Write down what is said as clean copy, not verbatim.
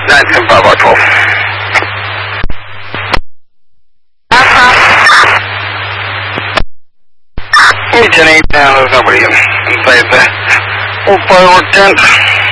19-5 12. 10-8 down, there's nobody inside the old firework tent.